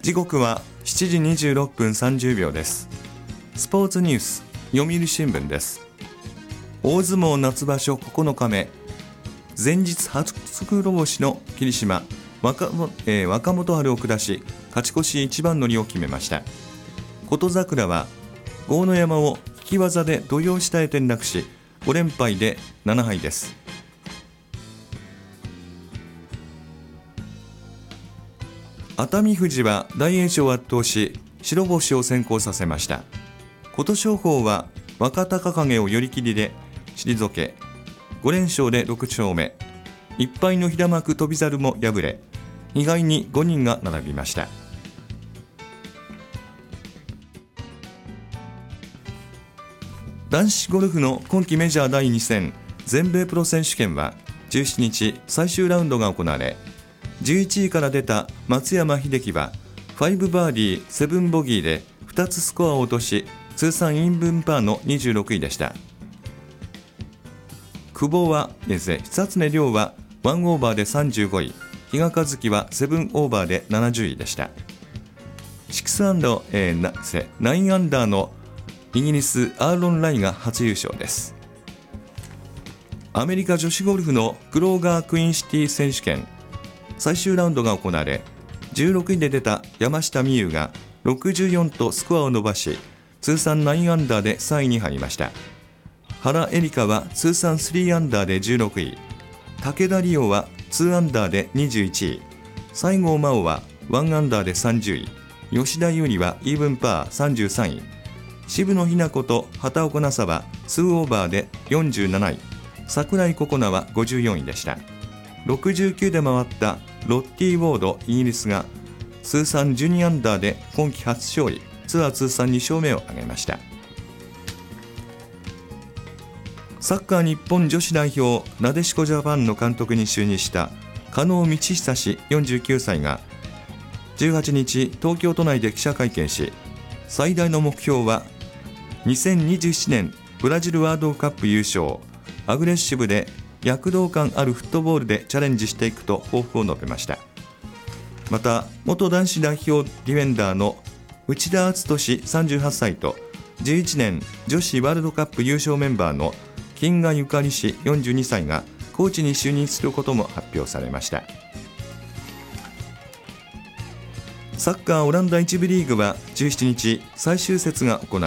時刻は7時26分30秒です。スポーツニュース読売新聞です。大相撲夏場所9日目、前日初黒星の霧島若元春を下し勝ち越し一番乗りを決めました。琴櫻は豪ノ山を引き技で土俵下へ転落し5連敗で7敗です。熱海富士は大栄翔を圧倒し白星を先行させました。琴勝峰は若隆景を寄り切りで退け5連勝で6勝目、1敗の平幕翔猿も敗れ意外に5人が並びました。男子ゴルフの今季メジャー第2戦全米プロ選手権は17日最終ラウンドが行われ、11位から出た松山英樹は5バーディー7ボギーで2つスコアを落とし通算イーブンパーの26位でした。久常涼は1オーバーで35位、比嘉一貴は7オーバーで70位でした。9アンダーのイギリスアーロン・ライが初優勝です。アメリカ女子ゴルフのグローガークイーンシティ選手権最終ラウンドが行われ、16位で出た山下美夢有が64とスコアを伸ばし通算9アンダーで3位に入りました。原恵梨香は通算3アンダーで16位、武田理央は2アンダーで21位、西郷真央は1アンダーで30位、吉田優利はイーブンパー33位、渋野日向子と畑岡奈紗は2オーバーで47位、櫻井心那は54位でした。69で回ったロッティ・ウォードイギリスが通算12アンダーで今季初勝利、ツアー通算2勝目を挙げました。サッカー日本女子代表なでしこジャパンの監督に就任した加納道久氏49歳が18日東京都内で記者会見し、最大の目標は2027年ブラジルワールドカップ優勝、アグレッシブで躍動感あるフットボールでチャレンジしていくと抱負を述べました。また元男子代表ディフェンダーの内田篤人38歳と11年女子ワールドカップ優勝メンバーの金賀ゆかり氏42歳がコーチに就任することも発表されました。サッカーオランダ1部リーグは17日最終節が行われ